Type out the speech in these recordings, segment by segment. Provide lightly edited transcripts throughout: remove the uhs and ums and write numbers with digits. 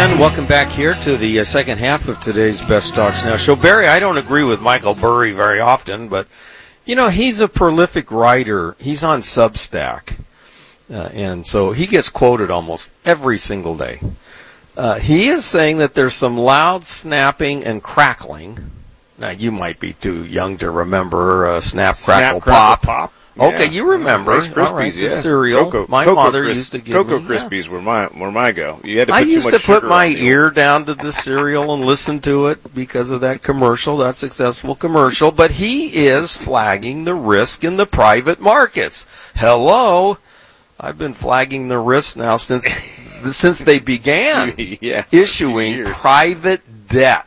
And welcome back here to the second half of today's Best Stocks Now show. Barry, I don't agree with Michael Burry very often, but, you know, he's a prolific writer. He's on Substack, and so he gets quoted almost every single day. He is saying that there's some loud snapping and crackling. Now, you might be too young to remember Snap, Crackle, Pop. Yeah. Okay, you remember. Rice Krispies, all right, yeah. Cereal. My mother used to give Cocoa me Krispies were my go. You had to put I too used much to put sugar my on the ear down to the cereal and listen to it because of that commercial, that successful commercial. But he is flagging the risk in the private markets. Hello. I've been flagging the risk now since they began issuing private debt.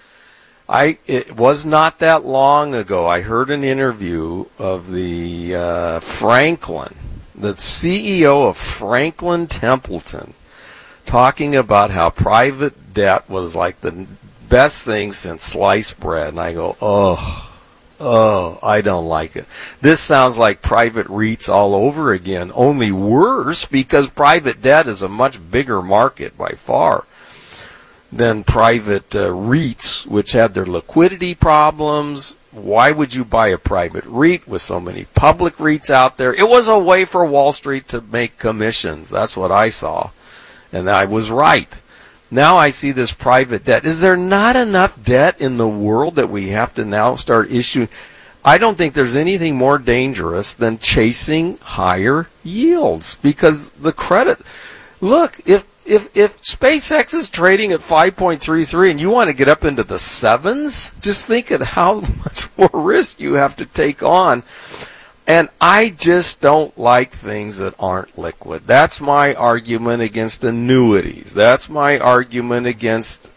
It was not that long ago. I heard an interview of the Franklin, the CEO of Franklin Templeton, talking about how private debt was like the best thing since sliced bread. And I go, oh, I don't like it. This sounds like private REITs all over again, only worse because private debt is a much bigger market by far than private REITs, which had their liquidity problems. Why would you buy a private REIT with so many public REITs out there? It was a way for Wall Street to make commissions. That's what I saw. And I was right. Now I see this private debt. Is there not enough debt in the world that we have to now start issuing? I don't think there's anything more dangerous than chasing higher yields because the credit. Look, if SpaceX is trading at 5.33 and you want to get up into the sevens, just think of how much more risk you have to take on. And I just don't like things that aren't liquid. That's my argument against annuities. That's my argument against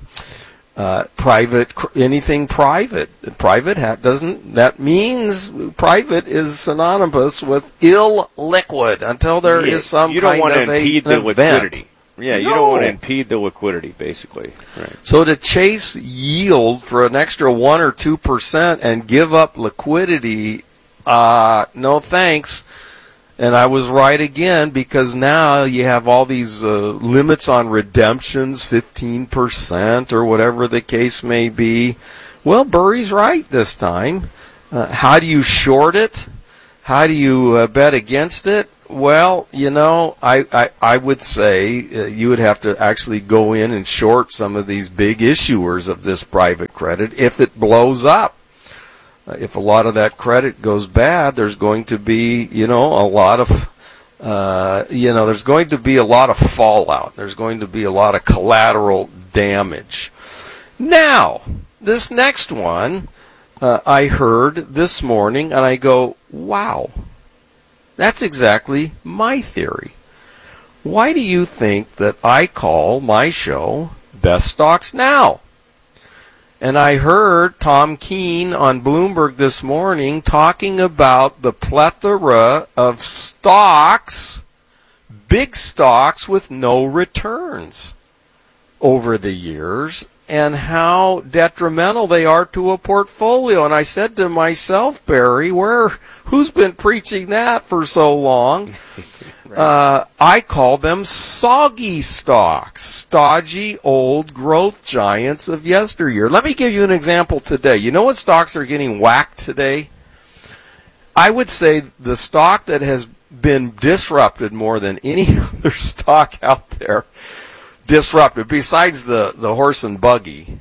anything private. Private doesn't. That means private is synonymous with illiquid until there is some you don't kind want to of impede an the event. liquidity. Yeah, you don't want to impede the liquidity, basically. Right. So to chase yield for an extra 1 or 2% and give up liquidity, no thanks. And I was right again because now you have all these limits on redemptions, 15% or whatever the case may be. Well, Burry's right this time. How do you short it? How do you bet against it? Well, you know, I would say you would have to actually go in and short some of these big issuers of this private credit if it blows up. If a lot of that credit goes bad, there's going to be, a lot of, there's going to be a lot of fallout. There's going to be a lot of collateral damage. Now, this next one, I heard this morning, and I go, wow. That's exactly my theory. Why do you think that I call my show Best Stocks Now? And I heard Tom Keene on Bloomberg this morning talking about the plethora of stocks, big stocks with no returns over the years, and how detrimental they are to a portfolio. And I said to myself, Barry, who's been preaching that for so long? Right. I call them soggy stocks, stodgy old growth giants of yesteryear. Let me give you an example today. You know what stocks are getting whacked today? I would say the stock that has been disrupted more than any other stock out there, disrupted, besides the horse and buggy,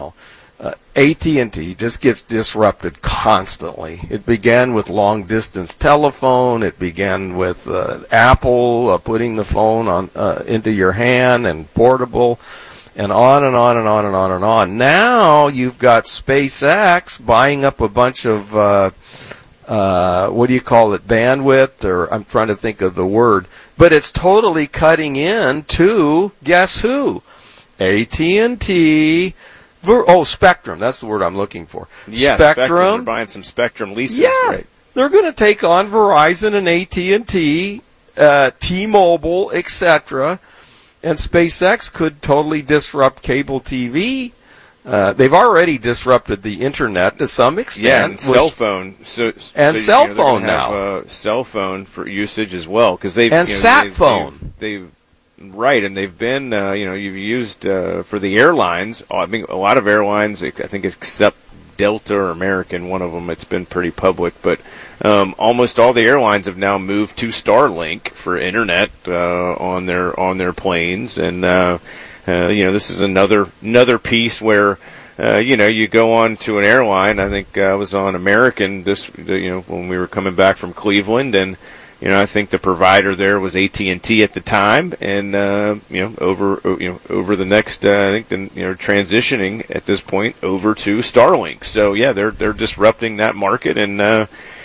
AT&T just gets disrupted constantly. It began with long-distance telephone. It began with Apple putting the phone into your hand and portable, and on and on and on and on and on. Now you've got SpaceX buying up a bunch of, what do you call it, bandwidth, or I'm trying to think of the word. But it's totally cutting into, guess who? AT&T. Spectrum. That's the word I'm looking for. Yeah, Spectrum. They're buying some Spectrum leases. Yeah, right. They're going to take on Verizon and AT&T, T-Mobile, etc. And SpaceX could totally disrupt cable TV. They've already disrupted the internet to some extent. Yeah, and cell phone. Cell phone now. Cell phone for usage as well, because they've sat phone. They've Right, and they've been, you've used for the airlines. I mean, a lot of airlines, I think, except Delta or American, one of them, it's been pretty public. But almost all the airlines have now moved to Starlink for internet on their planes, and this is another piece where. You go on to an airline. I think I was on American when we were coming back from Cleveland, and I think the provider there was AT&T at the time, and over the next I think transitioning at this point over to Starlink. So yeah, they're disrupting that market, and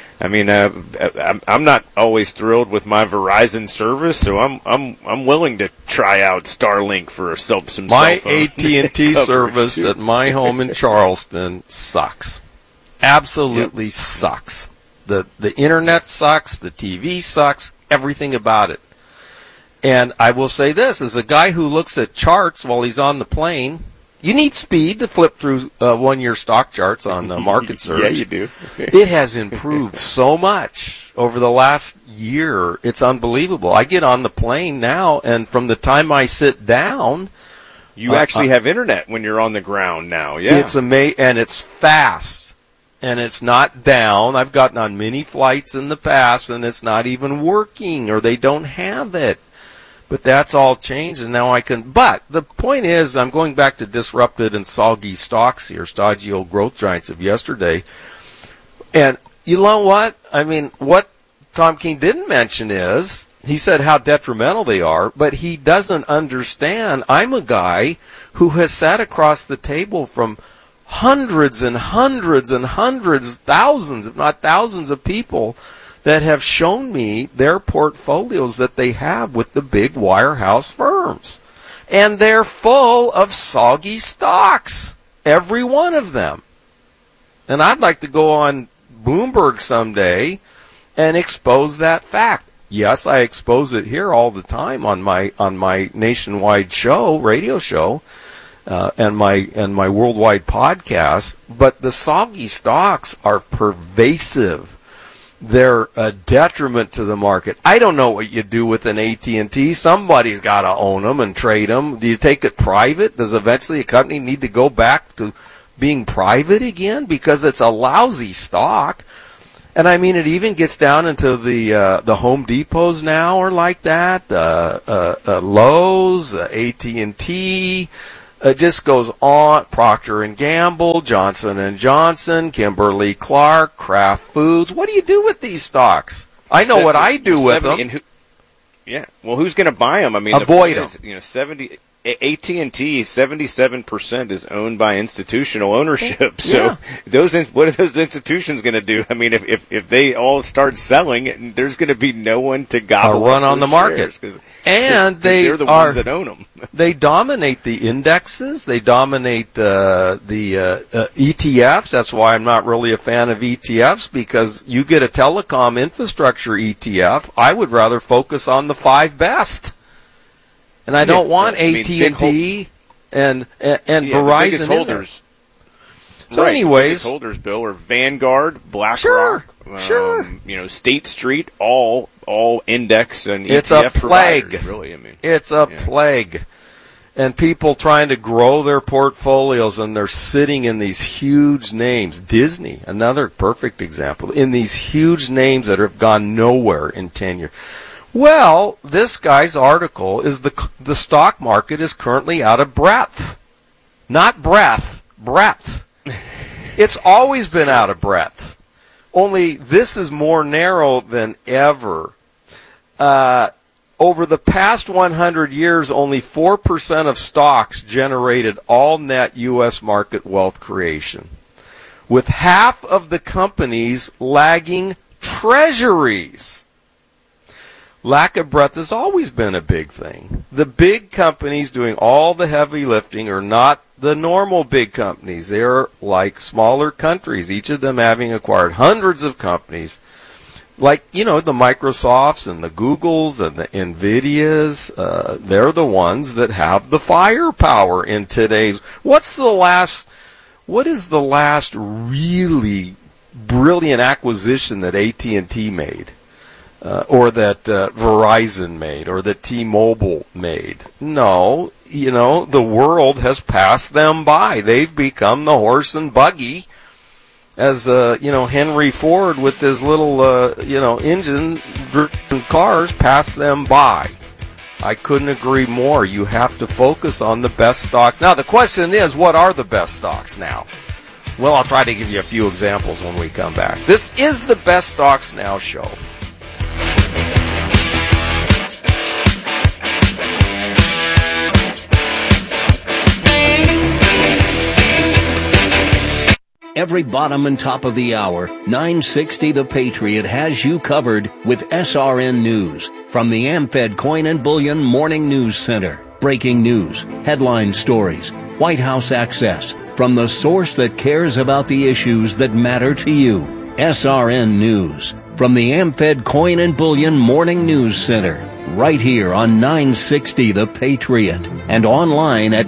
I'm not always thrilled with my Verizon service, so I'm willing to try out Starlink for some my cell phone AT&T service at my home in Charleston sucks. Absolutely sucks. The internet sucks, the TV sucks, everything about it. And I will say this, as a guy who looks at charts while he's on the plane, you need speed to flip through one-year stock charts on Market Surge. Yeah, you do. It has improved so much over the last year. It's unbelievable. I get on the plane now, and from the time I sit down... You actually have internet when you're on the ground now, yeah. It's amazing, and it's fast, and it's not down. I've gotten on many flights in the past, and it's not even working, or they don't have it. But that's all changed, and now I can... But the point is, I'm going back to disrupted and soggy stocks here, stodgy old growth giants of yesterday. And you know what? I mean, what Tom Keene didn't mention is, he said how detrimental they are, but he doesn't understand. I'm a guy who has sat across the table from hundreds and hundreds and hundreds, thousands, if not thousands of people that have shown me their portfolios that they have with the big wirehouse firms. And they're full of soggy stocks, every one of them. And I'd like to go on Bloomberg someday and expose that fact. Yes, I expose it here all the time on my nationwide show, radio show, and my worldwide podcast. But the soggy stocks are pervasive. They're a detriment to the market. I don't know what you do with an AT&T. Somebody's got to own them and trade them. Do you take it private? Does eventually a company need to go back to being private again? Because it's a lousy stock. And I mean, it even gets down into the Home Depots now are like that. Lowe's, AT&T. It just goes on. Procter & Gamble, Johnson & Johnson, Kimberly-Clark, Kraft Foods. What do you do with these stocks? I know what I do with them. Well, who's going to buy them? I mean, avoid them. AT&T, 77% is owned by institutional ownership. So what are those institutions going to do? I mean, if they all start selling, there's going to be no one to gobble run on the market. And they're the ones that own them. They dominate the indexes. They dominate the ETFs. That's why I'm not really a fan of ETFs, because you get a telecom infrastructure ETF. I would rather focus on the 5 best. And I don't want AT&T and Verizon in there. So anyways, holders, Bill, are Vanguard, BlackRock, State Street, all index and it's ETF a plague. Providers, really, I mean, it's a plague. And people trying to grow their portfolios, and they're sitting in these huge names. Disney, another perfect example, in these huge names that have gone nowhere in 10 years. Well, this guy's article is the stock market is currently out of breath. Not breath, breadth. It's always been out of breath. Only this is more narrow than ever. Over the past 100 years, only 4% of stocks generated all net U.S. market wealth creation, with half of the companies lagging treasuries. Lack of breadth has always been a big thing. The big companies doing all the heavy lifting are not the normal big companies. They're like smaller countries, each of them having acquired hundreds of companies. Like, the Microsofts and the Googles and the NVIDIAs, they're the ones that have the firepower in today's... What is the last really brilliant acquisition that AT&T made? or that Verizon made, or that T-Mobile made. No, the world has passed them by. They've become the horse and buggy, as Henry Ford with his little engine-driven cars passed them by. I couldn't agree more. You have to focus on the best stocks. Now, the question is, what are the best stocks now? Well, I'll try to give you a few examples when we come back. This is the Best Stocks Now show. Every bottom and top of the hour, 960 The Patriot has you covered with SRN News from the AmFed Coin and Bullion Morning News Center. Breaking news, headline stories, White House access, from the source that cares about the issues that matter to you. SRN News from the AmFed Coin and Bullion Morning News Center. Right here on 960 The Patriot and online at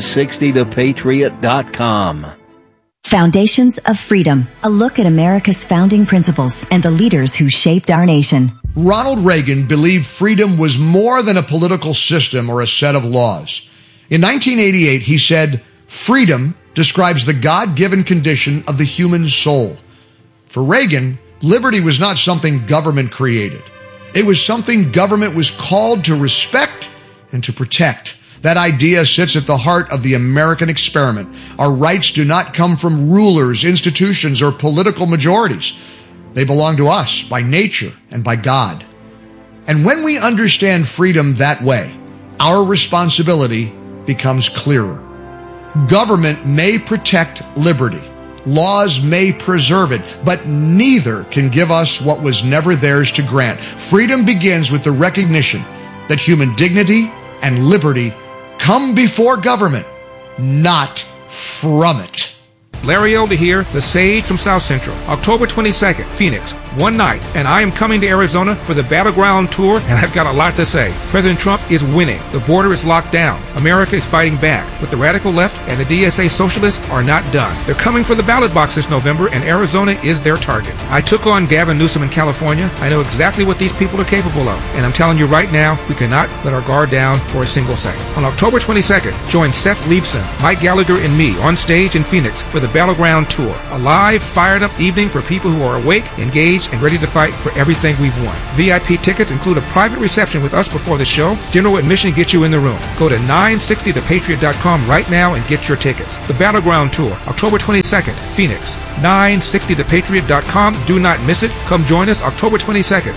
960thepatriot.com. Foundations of Freedom, a look at America's founding principles and the leaders who shaped our nation. Ronald Reagan believed freedom was more than a political system or a set of laws. In 1988, he said, "Freedom describes the God-given condition of the human soul." For Reagan, liberty was not something government created. It was something government was called to respect and to protect. That idea sits at the heart of the American experiment. Our rights do not come from rulers, institutions, or political majorities. They belong to us by nature and by God. And when we understand freedom that way, our responsibility becomes clearer. Government may protect liberty. Laws may preserve it, but neither can give us what was never theirs to grant. Freedom begins with the recognition that human dignity and liberty come before government, not from it. Larry Elder here, the Sage from South Central. October 22nd, Phoenix, one night, and I am coming to Arizona for the Battleground Tour, and I've got a lot to say. President Trump is winning. The border is locked down. America is fighting back. But the radical left and the DSA socialists are not done. They're coming for the ballot box this November, and Arizona is their target. I took on Gavin Newsom in California. I know exactly what these people are capable of. And I'm telling you right now, we cannot let our guard down for a single second. On October 22nd, join Seth Leibson, Mike Gallagher, and me on stage in Phoenix for the Battleground Tour. A live, fired-up evening for people who are awake, engaged, and ready to fight for everything we've won. VIP tickets include a private reception with us before the show. General admission gets you in the room. Go to 960thepatriot.com right now and get your tickets. The Battleground Tour, October 22nd, Phoenix. 960thepatriot.com. Do not miss it. Come join us October 22nd.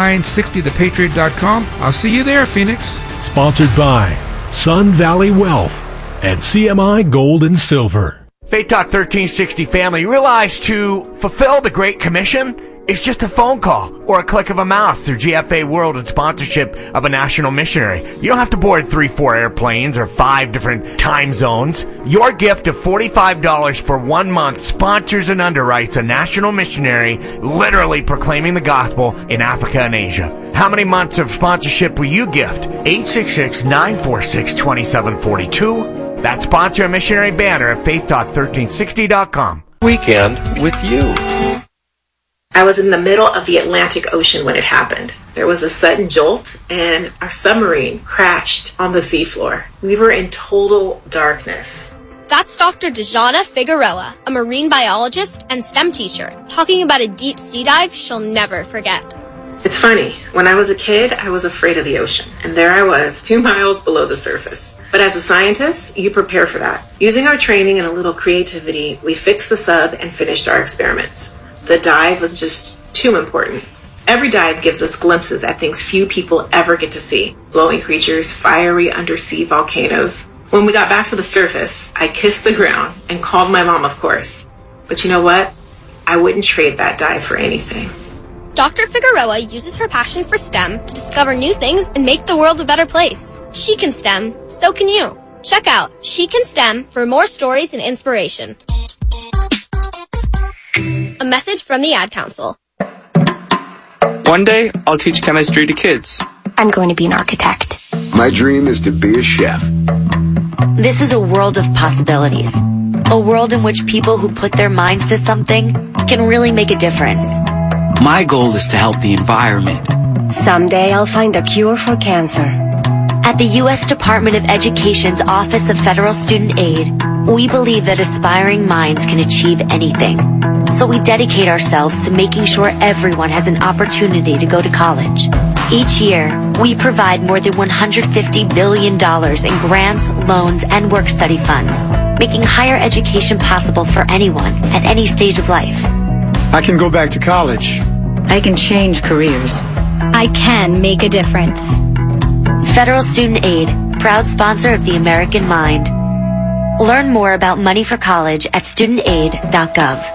960thepatriot.com. I'll see you there, Phoenix. Sponsored by Sun Valley Wealth and CMI Gold and Silver. Faith Talk 1360 family, realize to fulfill the Great Commission, it's just a phone call or a click of a mouse through GFA World and sponsorship of a national missionary. You don't have to board 3-4 airplanes or 5 different time zones. Your gift of $45 for 1 month sponsors and underwrites a national missionary literally proclaiming the gospel in Africa and Asia. How many months of sponsorship will you gift? 866-946-2742. That's sponsor a missionary banner at faithtalk1360.com. Weekend with you. I was in the middle of the Atlantic Ocean when it happened. There was a sudden jolt and our submarine crashed on the seafloor. We were in total darkness. That's Dr. Dejana Figueroa, a marine biologist and STEM teacher, talking about a deep sea dive she'll never forget. It's funny, when I was a kid, I was afraid of the ocean, and there I was, 2 miles below the surface. But as a scientist, you prepare for that. Using our training and a little creativity, we fixed the sub and finished our experiments. The dive was just too important. Every dive gives us glimpses at things few people ever get to see. Glowing creatures, fiery undersea volcanoes. When we got back to the surface, I kissed the ground and called my mom, of course. But you know what? I wouldn't trade that dive for anything. Dr. Figueroa uses her passion for STEM to discover new things and make the world a better place. She can STEM, so can you. Check out She Can STEM for more stories and inspiration. A message from the Ad Council. One day, I'll teach chemistry to kids. I'm going to be an architect. My dream is to be a chef. This is a world of possibilities. A world in which people who put their minds to something can really make a difference. My goal is to help the environment Someday I'll find a cure for cancer. At the U.S. Department of Education's Office of Federal Student Aid, we believe that aspiring minds can achieve anything. So we dedicate ourselves to making sure everyone has an opportunity to go to college. Each year, we provide more than $150 billion in grants, loans, and work-study funds, making higher education possible for anyone at any stage of life. I can go back to college. I can change careers. I can make a difference. Federal Student Aid, proud sponsor of the American Mind. Learn more about money for college at studentaid.gov.